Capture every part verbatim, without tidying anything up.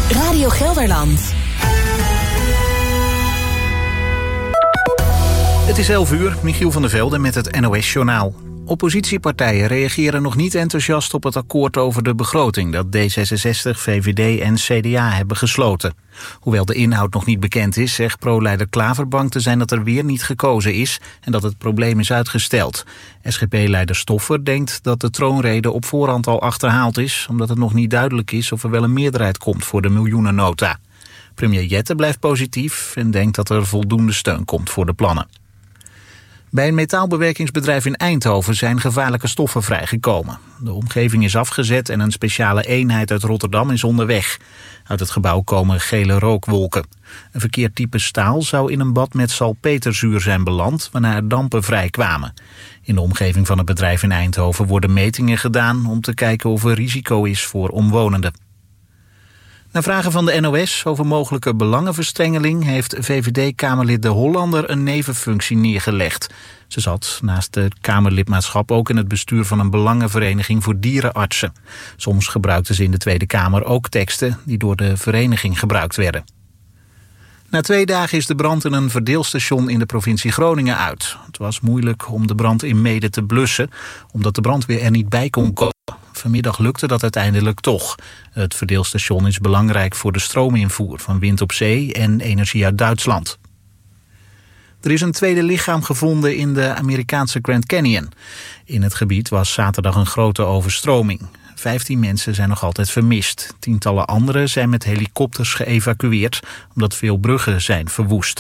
Radio Gelderland. Het is elf uur, Michiel van der Velde met het N O S-journaal. Oppositiepartijen reageren nog niet enthousiast op het akkoord over de begroting dat D zesenzestig, V V D en C D A hebben gesloten. Hoewel de inhoud nog niet bekend is, zegt pro-leider Klaver bang te zijn dat er weer niet gekozen is en dat het probleem is uitgesteld. S G P-leider Stoffer denkt dat de troonrede op voorhand al achterhaald is, omdat het nog niet duidelijk is of er wel een meerderheid komt voor de miljoenennota. Premier Jette blijft positief en denkt dat er voldoende steun komt voor de plannen. Bij een metaalbewerkingsbedrijf in Eindhoven zijn gevaarlijke stoffen vrijgekomen. De omgeving is afgezet en een speciale eenheid uit Rotterdam is onderweg. Uit het gebouw komen gele rookwolken. Een verkeerd type staal zou in een bad met salpeterzuur zijn beland, waarna er dampen vrijkwamen. In de omgeving van het bedrijf in Eindhoven worden metingen gedaan om te kijken of er risico is voor omwonenden. Na vragen van de N O S over mogelijke belangenverstrengeling heeft V V D-Kamerlid De Hollander een nevenfunctie neergelegd. Ze zat naast het Kamerlidmaatschap ook in het bestuur van een belangenvereniging voor dierenartsen. Soms gebruikte ze in de Tweede Kamer ook teksten die door de vereniging gebruikt werden. Na twee dagen is de brand in een verdeelstation in de provincie Groningen uit. Het was moeilijk om de brand in Meeden te blussen, omdat de brandweer er niet bij kon komen. Vanmiddag lukte dat uiteindelijk toch. Het verdeelstation is belangrijk voor de stroominvoer van wind op zee en energie uit Duitsland. Er is een tweede lichaam gevonden in de Amerikaanse Grand Canyon. In het gebied was zaterdag een grote overstroming. Vijftien mensen zijn nog altijd vermist. Tientallen anderen zijn met helikopters geëvacueerd, omdat veel bruggen zijn verwoest.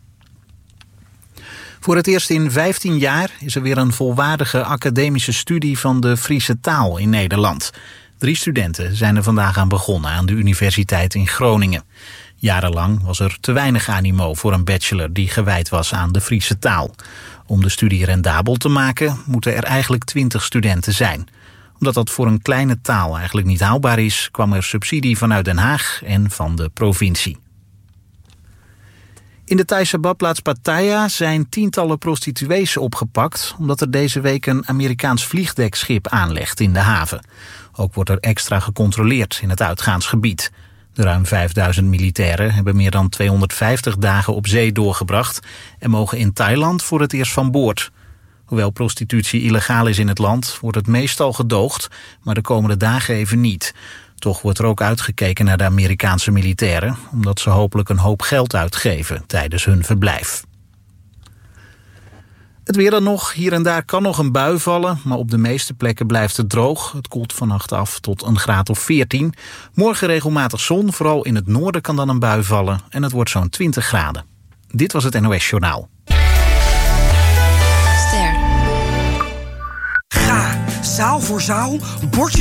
Voor het eerst in vijftien jaar is er weer een volwaardige academische studie van de Friese taal in Nederland. Drie studenten zijn er vandaag aan begonnen aan de Universiteit in Groningen. Jarenlang was er te weinig animo voor een bachelor die gewijd was aan de Friese taal. Om de studie rendabel te maken moeten er eigenlijk twintig studenten zijn. Omdat dat voor een kleine taal eigenlijk niet haalbaar is, kwam er subsidie vanuit Den Haag en van de provincie. In de Thaise badplaats Pattaya zijn tientallen prostituees opgepakt, omdat er deze week een Amerikaans vliegdekschip aanlegt in de haven. Ook wordt er extra gecontroleerd in het uitgaansgebied. De ruim vijfduizend militairen hebben meer dan tweehonderdvijftig dagen op zee doorgebracht en mogen in Thailand voor het eerst van boord. Hoewel prostitutie illegaal is in het land, wordt het meestal gedoogd, maar de komende dagen even niet. Toch wordt er ook uitgekeken naar de Amerikaanse militairen, omdat ze hopelijk een hoop geld uitgeven tijdens hun verblijf. Het weer dan nog. Hier en daar kan nog een bui vallen, maar op de meeste plekken blijft het droog. Het koelt vannacht af tot een graad of veertien. Morgen regelmatig zon, vooral in het noorden kan dan een bui vallen en het wordt zo'n twintig graden. Dit was het N O S-journaal. Ster. Ga, zaal voor zaal, bordje